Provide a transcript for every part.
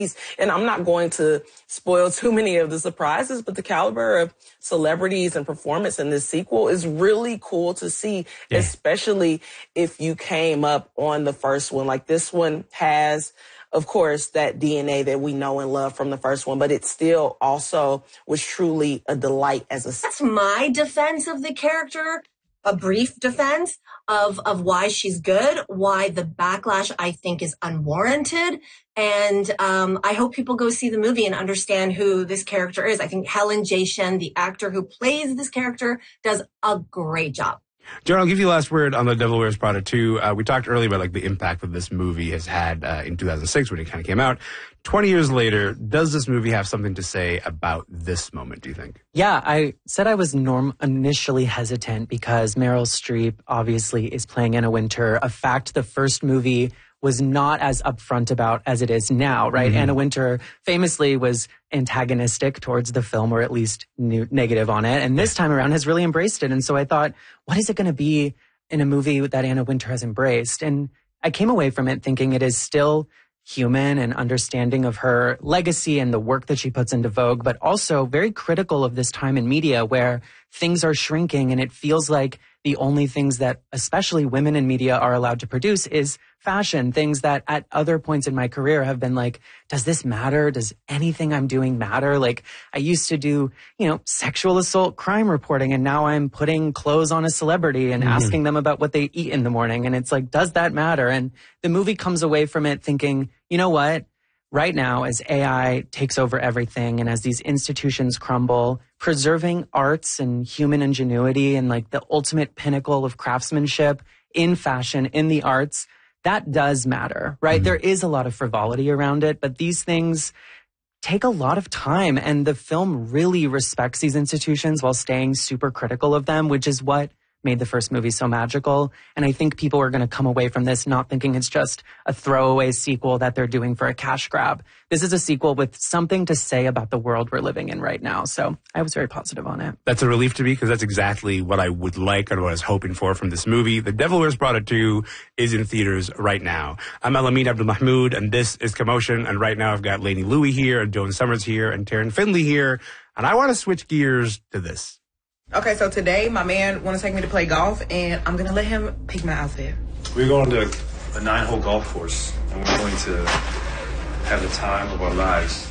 And I'm not going to spoil too many of the surprises, but the caliber of celebrities and performance in this sequel is really cool to see, especially if you came up on the first one. Like, this one has, of course, that DNA that we know and love from the first one, but it still also was truly a delight as a... That's my defense of the character, a brief defense of why she's good, why the backlash I think is unwarranted. And I hope people go see the movie and understand who this character is. I think Helen J. Shen, the actor who plays this character, does a great job. John, I'll give you the last word on The Devil Wears Prada 2. We talked earlier about like the impact that this movie has had in 2006 when it kind of came out. 20 years later, does this movie have something to say about this moment, do you think? Yeah, I said I was initially hesitant because Meryl Streep obviously is playing Anna Wintour, a fact the first movie was not as upfront about as it is now, right? Mm-hmm. Anna Wintour famously was antagonistic towards the film, or at least negative on it. And this time around has really embraced it. And so I thought, what is it going to be in a movie that Anna Wintour has embraced? And I came away from it thinking it is still human and understanding of her legacy and the work that she puts into Vogue, but also very critical of this time in media where things are shrinking and it feels like the only things that especially women in media are allowed to produce is fashion, things that at other points in my career have been like, does this matter? Does anything I'm doing matter? Like, I used to do, sexual assault crime reporting, and now I'm putting clothes on a celebrity and asking them about what they eat in the morning. And it's like, does that matter? And the movie comes away from it thinking, you know what? Right now, as AI takes over everything and as these institutions crumble, preserving arts and human ingenuity and like the ultimate pinnacle of craftsmanship in fashion, in the arts, that does matter, right? Mm-hmm. There is a lot of frivolity around it, but these things take a lot of time. And the film really respects these institutions while staying super critical of them, which is what made the first movie so magical. And I think people are going to come away from this not thinking it's just a throwaway sequel that they're doing for a cash grab. This is a sequel with something to say about the world we're living in right now. So I was very positive on it. That's a relief to me because that's exactly what I would like and what I was hoping for from this movie. The Devil Wears Prada 2 is in theaters right now. I'm Elamin Abdelmahmoud, and this is Commotion. And right now I've got Lainey Louie here, and Joan Summers here, and Taryn Finley here. And I want to switch gears to this. Okay, so today my man want to take me to play golf, and I'm going to let him pick my outfit. We're going to a 9-hole golf course, and we're going to have the time of our lives.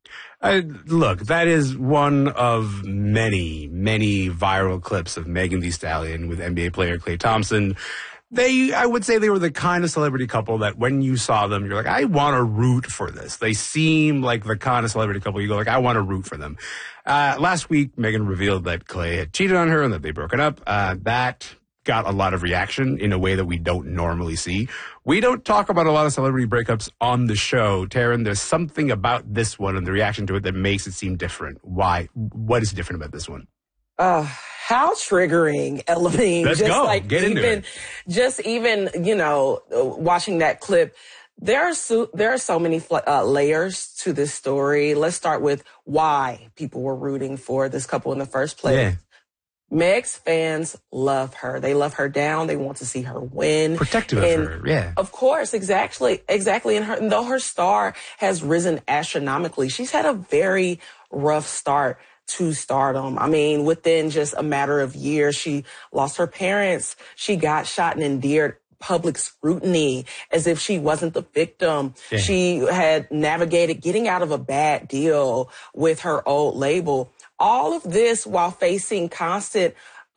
Look, that is one of many, many viral clips of Megan Thee Stallion with NBA player Klay Thompson. I would say they were the kind of celebrity couple that when you saw them, you're like, I want to root for this. They seem like the kind of celebrity couple you go like, I want to root for them. Last week, Megan revealed that Klay had cheated on her and that they'd broken up. That got a lot of reaction in a way that we don't normally see. We don't talk about a lot of celebrity breakups on the show. Taryn, there's something about this one and the reaction to it that makes it seem different. Why? What is different about this one? How triggering, Elamin. Let's go. Get into it. Just even, watching that clip, there are so many layers to this story. Let's start with why people were rooting for this couple in the first place. Yeah. Meg's fans love her. They love her down. They want to see her win. Protective of her, yeah. Of course, exactly. And though her star has risen astronomically, she's had a very rough start to stardom. I mean, within just a matter of years, she lost her parents. She got shot and endured public scrutiny as if she wasn't the victim. Yeah. She had navigated getting out of a bad deal with her old label. All of this while facing constant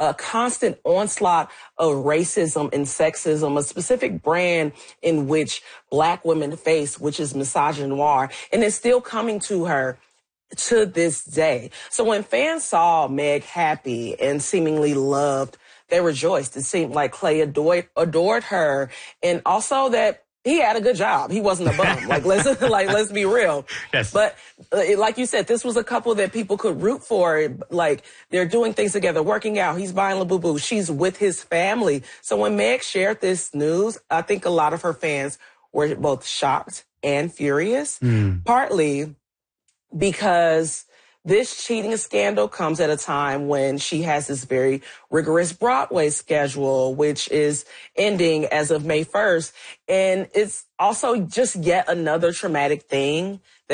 onslaught of racism and sexism, a specific brand in which Black women face, which is misogynoir, and it's still coming to her to this day. So when fans saw Meg happy and seemingly loved, they rejoiced. It seemed like Klay adored her, and also that he had a good job. He wasn't a bum. Let's be real. Yes. But like you said, this was a couple that people could root for. Like, they're doing things together, working out. He's buying Labubu. She's with his family. So when Meg shared this news, I think a lot of her fans were both shocked and furious, partly because this cheating scandal comes at a time when she has this very rigorous Broadway schedule, which is ending as of May 1st. And it's also just yet another traumatic thing